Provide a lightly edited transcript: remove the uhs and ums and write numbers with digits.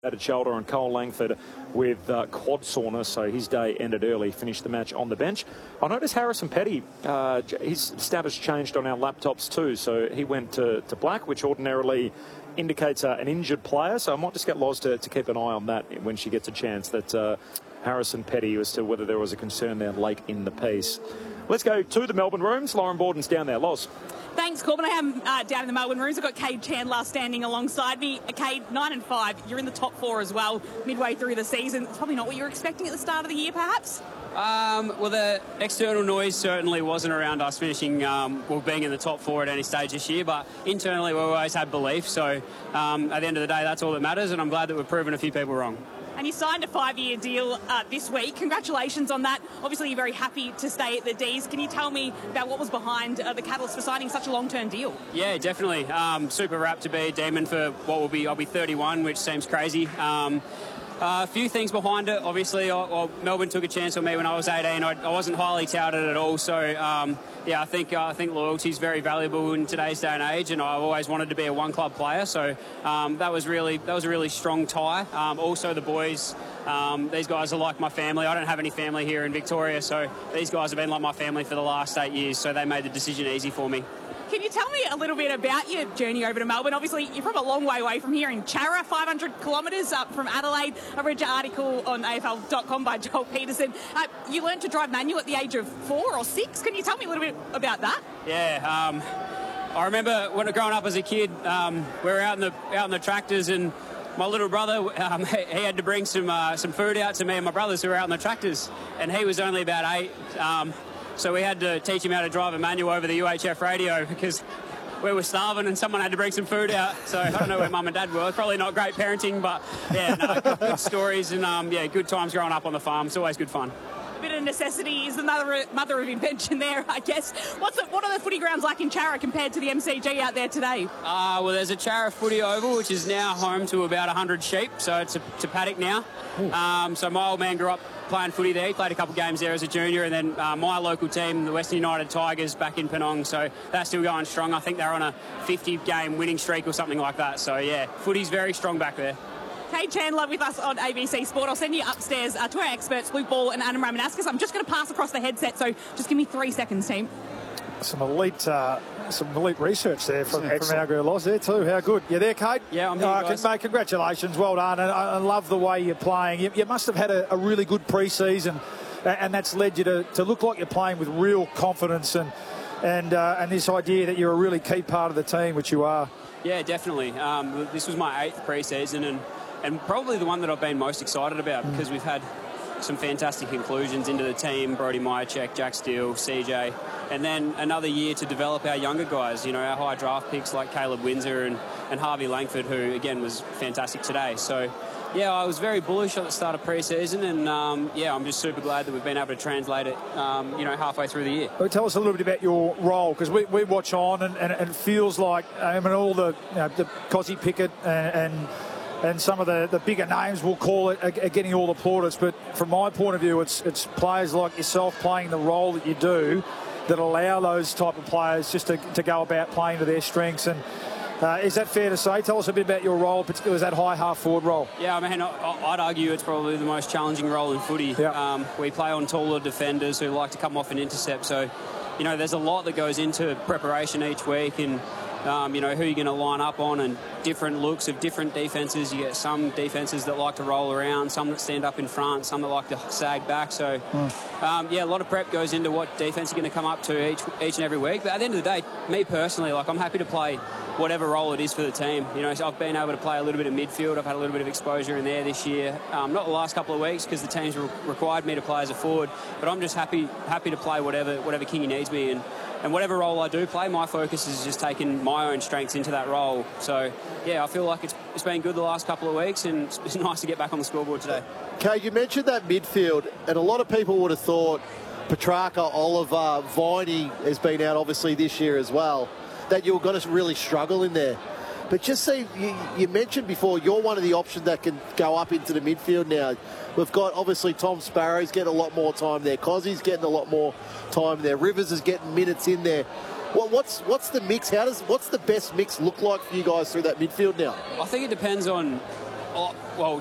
shoulder, and Cole Langford with quad soreness, so his day ended early, finished the match on the bench. I noticed Harrison Petty, his status changed on our laptops too, so he went to black, which ordinarily indicates an injured player, so I might just get Loz to keep an eye on that when she gets a chance, that Harrison Petty, as to whether there was a concern there late in the piece. Let's go to the Melbourne rooms. Lauren Borden's down there. Loz. Thanks, Corbin. I am down in the Melbourne rooms. I've got Cade Chandler standing alongside me. Cade, 9-5. You're in the top 4 as well, midway through the season. It's probably not what you were expecting at the start of the year, perhaps? Well, the external noise certainly wasn't around us finishing, being in the top 4 at any stage this year, but internally we always had belief. So at the end of the day, that's all that matters, and I'm glad that we've proven a few people wrong. And you signed a 5-year deal this week. Congratulations on that. Obviously, you're very happy to stay at the D's. Can you tell me about what was behind the catalyst for signing such a long-term deal? Yeah, definitely. Super rapt to be a Demon for what will be, I'll be 31, which seems crazy. A few things behind it. Obviously, Melbourne took a chance on me when I was 18. I wasn't highly touted at all. So, I think loyalty is very valuable in today's day and age, and I've always wanted to be a one-club player. So that was a really strong tie. Also, the boys, these guys are like my family. I don't have any family here in Victoria, so these guys have been like my family for the last 8 years. So they made the decision easy for me. Can you tell me a little bit about your journey over to Melbourne? Obviously, you're from a long way away from here in Charra, 500 kilometres up from Adelaide. I read your article on AFL.com by Joel Peterson. You learned to drive manual at the age of 4 or 6. Can you tell me a little bit about that? Yeah, I remember when growing up as a kid, we were out in the tractors, and my little brother, he had to bring some food out to me and my brothers who were out in the tractors, and he was only about 8. So we had to teach him how to drive a manual over the UHF radio because we were starving and someone had to bring some food out. So I don't know where Mum and Dad were. Probably not great parenting, but good stories and good times growing up on the farm. It's always good fun. A bit of necessity is the mother of invention there, I guess. What are the footy grounds like in Charra compared to the MCG out there today? Well, there's a Charra footy oval, which is now home to about 100 sheep, so it's a paddock now. So my old man grew up playing footy there. He played a couple of games there as a junior, and then my local team, the Western United Tigers, back in Penong, so they're still going strong. I think they're on a 50-game winning streak or something like that. So, yeah, footy's very strong back there. Cade Chandler with us on ABC Sport. I'll send you upstairs to our experts, Luke Ball and Adam Ramanaskas. I'm just going to pass across the headset, so just give me 3 seconds, team. Some elite research there from our girl Loz there too. How good. You there, Cade? Yeah, I'm here, guys. Mate, congratulations. Well done. And I love the way you're playing. You must have had a really good pre-season, and that's led you to look like you're playing with real confidence and this idea that you're a really key part of the team, which you are. Yeah, definitely. This was my 8th pre-season and probably the one that I've been most excited about because we've had some fantastic inclusions into the team, Brody Myercheck, Jack Steele, CJ, and then another year to develop our younger guys, our high draft picks like Caleb Windsor and Harvey Langford, who, again, was fantastic today. So, yeah, I was very bullish at the start of pre-season and, I'm just super glad that we've been able to translate it, halfway through the year. Well, tell us a little bit about your role, because we watch on and it feels like, all the Cozzy Pickett and some of the bigger names, we'll call it, are getting all the plaudits. But from my point of view, it's players like yourself playing the role that you do that allow those type of players just to go about playing to their strengths. And is that fair to say? Tell us a bit about your role, particularly as that high half-forward role. Yeah, I'd argue it's probably the most challenging role in footy. Yep. We play on taller defenders who like to come off and intercept. So, there's a lot that goes into preparation each week and who you're going to line up on and different looks of different defences. You get some defences that like to roll around, some that stand up in front, some that like to sag back. So, a lot of prep goes into what defence you're going to come up to each and every week. But at the end of the day, me personally, I'm happy to play whatever role it is for the team. So I've been able to play a little bit of midfield. I've had a little bit of exposure in there this year. Not the last couple of weeks because the team's required me to play as a forward, but I'm just happy to play whatever Kingy needs me. And whatever role I do play, my focus is just taking my own strengths into that role. So, I feel like it's been good the last couple of weeks, and it's nice to get back on the scoreboard today. Okay, you mentioned that midfield, and a lot of people would have thought Petrarca, Oliver, Viney has been out obviously this year as well, that you were going to really struggle in there. But just see, you mentioned before, you're one of the options that can go up into the midfield now. We've got, obviously, Tom Sparrow's getting a lot more time there. Cozzy's getting a lot more time there. Rivers is getting minutes in there. What's the mix? What's the best mix look like for you guys through that midfield now? I think it depends on Oh, well,